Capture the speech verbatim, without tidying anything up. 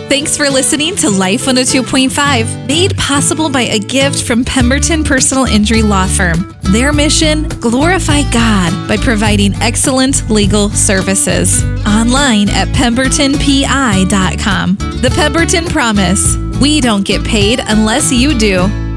Thanks for listening to Life one oh two point five, made possible by a gift from Pemberton Personal Injury Law Firm. Their mission, glorify God by providing excellent legal services. Online at pemberton p i dot com. The Pemberton Promise. We don't get paid unless you do.